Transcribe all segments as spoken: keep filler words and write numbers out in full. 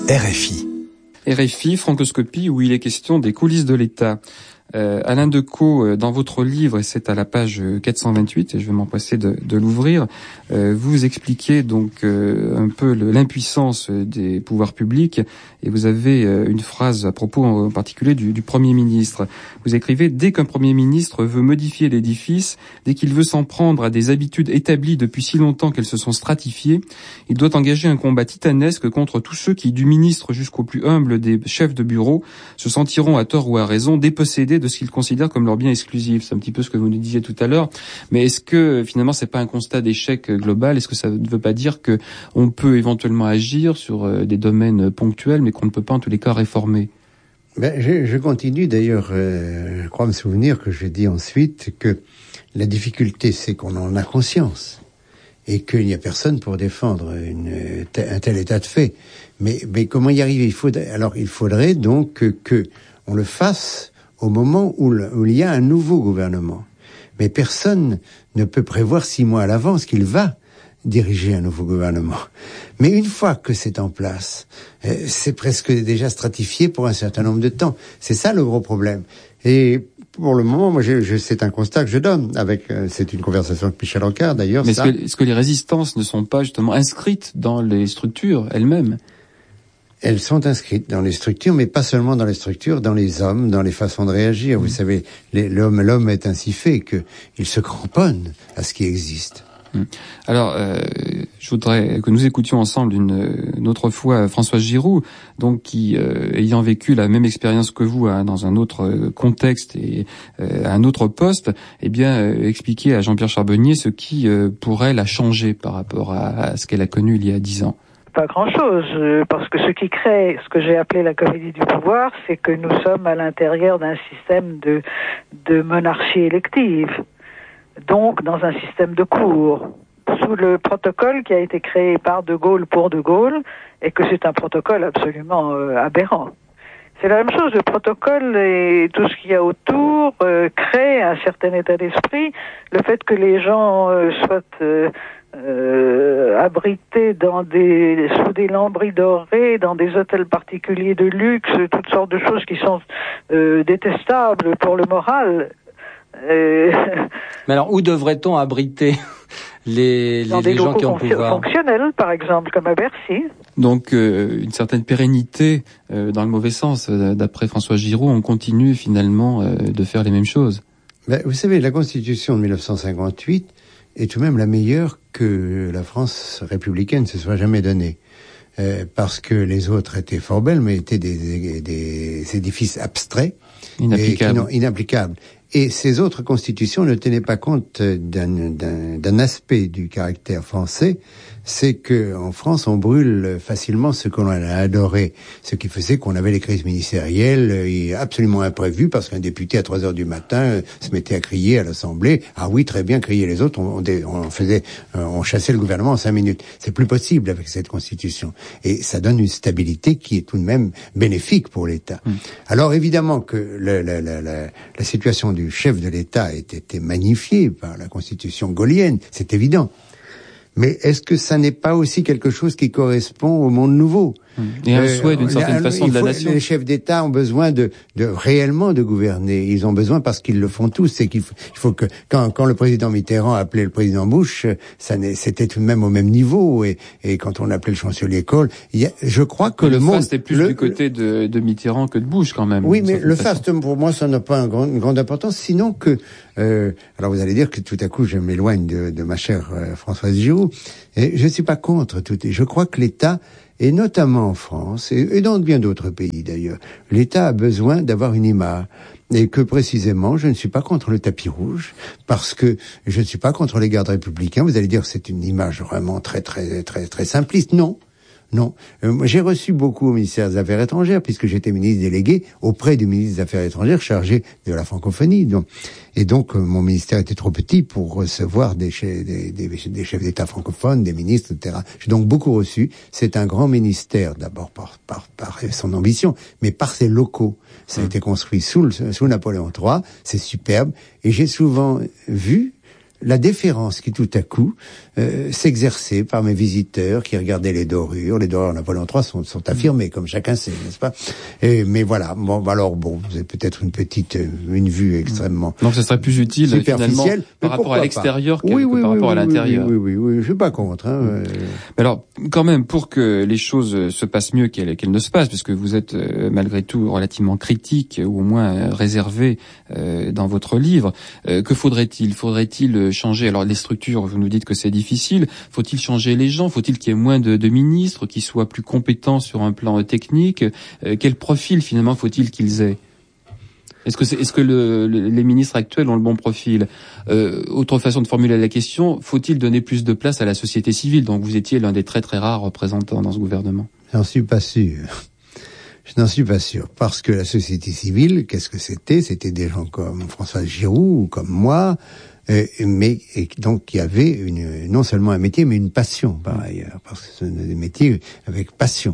R F I. R F I, Francoscopie, où il est question des coulisses de l'État. Euh, Alain Decaux, dans votre livre, et c'est à la page quatre cent vingt-huit, et je vais m'empresser de, de l'ouvrir, euh, vous expliquez donc euh, un peu le, l'impuissance des pouvoirs publics, et vous avez euh, une phrase à propos en particulier du, du Premier ministre. Vous écrivez « Dès qu'un Premier ministre veut modifier l'édifice, dès qu'il veut s'en prendre à des habitudes établies depuis si longtemps qu'elles se sont stratifiées, il doit engager un combat titanesque contre tous ceux qui, du ministre jusqu'au plus humble des chefs de bureau, se sentiront à tort ou à raison dépossédés de ce qu'ils considèrent comme leur bien exclusif. » C'est un petit peu ce que vous nous disiez tout à l'heure. Mais est-ce que finalement c'est pas un constat d'échec global? Est-ce que ça ne veut pas dire que on peut éventuellement agir sur euh, des domaines ponctuels, mais qu'on ne peut pas en tous les cas réformer? Ben, je, je continue d'ailleurs. Euh, je crois me souvenir que j'ai dit ensuite que la difficulté, c'est qu'on en a conscience et qu'il n'y a personne pour défendre une, un tel état de fait. Mais, mais comment y arriver? Il faut, alors, il faudrait donc que, que on le fasse au moment où, le, où il y a un nouveau gouvernement. Mais personne ne peut prévoir six mois à l'avance qu'il va diriger un nouveau gouvernement. Mais une fois que c'est en place, euh, c'est presque déjà stratifié pour un certain nombre de temps. C'est ça le gros problème. Et pour le moment, moi, je, je, c'est un constat que je donne. Avec, euh, c'est une conversation avec Michel Rocard, d'ailleurs. Mais ça. est-ce que, est-ce que les résistances ne sont pas justement inscrites dans les structures elles-mêmes? Elles sont inscrites dans les structures, mais pas seulement dans les structures, dans les hommes, dans les façons de réagir. Mmh. Vous savez, les, l'homme, l'homme est ainsi fait qu'il se cramponne à ce qui existe. Mmh. Alors, euh, je voudrais que nous écoutions ensemble une, une autre fois Françoise Giroud, donc qui, euh, ayant vécu la même expérience que vous hein, dans un autre contexte et euh, à un autre poste, eh bien, euh, expliquer à Jean-Pierre Charbonnier ce qui euh, pourrait la changer par rapport à, à ce qu'elle a connu il y a dix ans. Pas grand-chose, parce que ce qui crée ce que j'ai appelé la comédie du pouvoir, c'est que nous sommes à l'intérieur d'un système de, de monarchie élective, donc dans un système de cour, sous le protocole qui a été créé par De Gaulle pour De Gaulle, et que c'est un protocole absolument euh, aberrant. C'est la même chose, le protocole et tout ce qu'il y a autour euh, crée un certain état d'esprit, le fait que les gens euh, soient... Euh, Euh, abrités dans des sous des lambris dorés, dans des hôtels particuliers de luxe, toutes sortes de choses qui sont euh, détestables pour le moral. Euh... Mais alors, où devrait-on abriter les, les, les gens qui ont le pouvoir? Fonctionnels, par exemple, comme à Bercy. Donc, euh, une certaine pérennité, euh, dans le mauvais sens. D'après François Giroud, on continue finalement euh, de faire les mêmes choses. Ben, vous savez, la Constitution de dix-neuf cent cinquante-huit est tout de même la meilleure que la France républicaine se soit jamais donnée. Euh, parce que les autres étaient fort belles, mais étaient des, des, des édifices abstraits. Inapplicables. Et inapplicables. Et ces autres constitutions ne tenaient pas compte d'un, d'un, d'un aspect du caractère français, c'est que en France on brûle facilement ce qu'on a adoré, ce qui faisait qu'on avait les crises ministérielles euh, absolument imprévues parce qu'un député à trois heures du matin euh, se mettait à crier à l'Assemblée. Ah oui, très bien, crier les autres, on, on, on faisait, euh, on chassait le gouvernement en cinq minutes. C'est plus possible avec cette constitution, et ça donne une stabilité qui est tout de même bénéfique pour l'État. Mmh. Alors évidemment que le, la, la, la, la situation du chef de l'État a été magnifiée par la constitution gaullienne, c'est évident. Mais est-ce que ça n'est pas aussi quelque chose qui correspond au monde nouveau? Et un souhait d'une certaine euh, façon de la nation. Les chefs d'État ont besoin de, de réellement de gouverner. Ils ont besoin parce qu'ils le font tous. C'est qu'il faut, il faut que quand, quand le président Mitterrand appelait le président Bush, ça c'était tout de même au même niveau. Et, et quand on appelait le chancelier Kohl, il y a, je crois que mais le, le monde faste est plus le, du côté de, de Mitterrand que de Bush quand même. Oui, mais le faste pour moi ça n'a pas un grand, une grande importance. Sinon que euh, alors vous allez dire que tout à coup je m'éloigne de, de ma chère euh, Françoise Giroud. Et je ne suis pas contre tout. Et je crois que l'État, et notamment en France, et, et dans bien d'autres pays d'ailleurs, l'État a besoin d'avoir une image. Et que précisément, je ne suis pas contre le tapis rouge, parce que je ne suis pas contre les gardes républicains. Vous allez dire que c'est une image vraiment très, très, très, très simpliste. Non. Non. Euh, j'ai reçu beaucoup au ministère des Affaires étrangères, puisque j'étais ministre délégué auprès du ministre des Affaires étrangères chargé de la francophonie. Donc, et donc, euh, mon ministère était trop petit pour recevoir des, chefs, des, des, des chefs d'État francophones, des ministres, et cetera. J'ai donc beaucoup reçu. C'est un grand ministère, d'abord par, par, par son ambition, mais par ses locaux. Ça a mmh. été construit sous, le, sous Napoléon trois. C'est superbe. Et j'ai souvent vu la déférence qui tout à coup euh, s'exerçait par mes visiteurs qui regardaient les dorures. Les dorures Napoléon trois sont, sont affirmées, comme chacun sait, n'est-ce pas? Et, mais voilà, bon, alors bon, vous avez peut-être une petite, une vue extrêmement donc ce serait plus utile finalement par rapport à l'extérieur que, oui, que oui, par oui, rapport oui, à l'intérieur. Oui, oui, oui, oui, je suis pas contre. Hein, euh... Mais alors, quand même, pour que les choses se passent mieux qu'elles, qu'elles ne se passent, puisque vous êtes euh, malgré tout relativement critique ou au moins euh, réservé euh, dans votre livre, euh, que faudrait-il? Faudrait-il changer? Alors les structures, vous nous dites que c'est difficile. Faut-il changer les gens? Faut-il qu'il y ait moins de, de ministres qui soient plus compétents sur un plan technique? euh, Quel profil finalement faut-il qu'ils aient? Est-ce que, c'est, est-ce que le, le, les ministres actuels ont le bon profil? euh, Autre façon de formuler la question, faut-il donner plus de place à la société civile? Donc vous étiez l'un des très très rares représentants dans ce gouvernement. J'en suis pas sûr. Je n'en suis pas sûr. Parce que la société civile, qu'est-ce que c'était? C'était des gens comme François Giroud ou comme moi, euh, mais et donc qui avaient une, non seulement un métier, mais une passion par ailleurs. Parce que ce sont des métiers avec passion.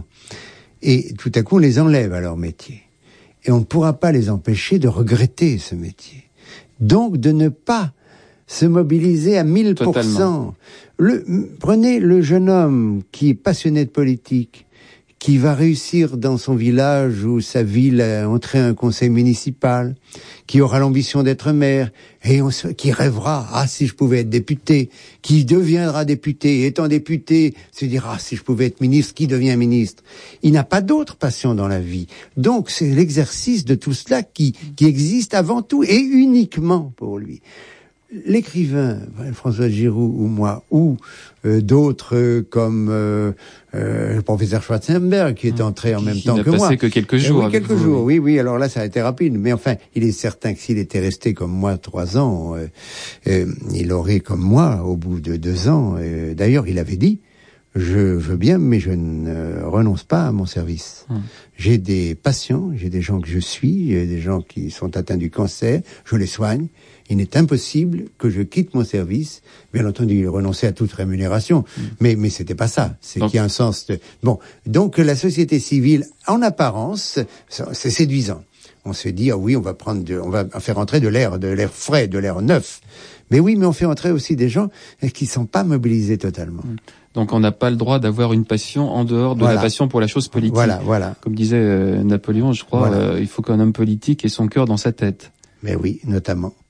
Et tout à coup, on les enlève à leur métier. Et on ne pourra pas les empêcher de regretter ce métier. Donc, de ne pas se mobiliser à mille pour cent. Le, prenez le jeune homme qui est passionné de politique, qui va réussir dans son village ou sa ville à entrer à un conseil municipal, qui aura l'ambition d'être maire, et on se, qui rêvera, ah, si je pouvais être député, qui deviendra député, et étant député, se dira, ah, si je pouvais être ministre, qui devient ministre. Il n'a pas d'autre passion dans la vie. Donc, c'est l'exercice de tout cela qui, qui existe avant tout et uniquement pour lui. L'écrivain, François Giroud ou moi, ou euh, d'autres euh, comme euh, euh, le professeur Schwarzenberg, qui est entré en même temps que moi. Il n'a passé que quelques jours. Euh, oui, quelques jours, oui, oui. Alors là, ça a été rapide. Mais enfin, il est certain que s'il était resté comme moi trois ans, euh, euh, il aurait comme moi, au bout de deux ans. Euh, d'ailleurs, il avait dit, je veux bien, mais je ne renonce pas à mon service. Hum. J'ai des patients, j'ai des gens que je suis, j'ai des gens qui sont atteints du cancer, je les soigne. Il est impossible que je quitte mon service. Bien entendu, renoncer à toute rémunération. Mmh. Mais, mais c'était pas ça. C'est donc, qu'il y a un sens de... Bon. Donc, la société civile, en apparence, c'est séduisant. On se dit, ah oui, on va prendre de, on va faire entrer de l'air, de l'air frais, de l'air neuf. Mais oui, mais on fait entrer aussi des gens qui sont pas mobilisés totalement. Mmh. Donc on n'a pas le droit d'avoir une passion en dehors de voilà. la passion pour la chose politique. Voilà, voilà. Comme disait euh, Napoléon, je crois, voilà. euh, il faut qu'un homme politique ait son cœur dans sa tête. Mais oui, notamment.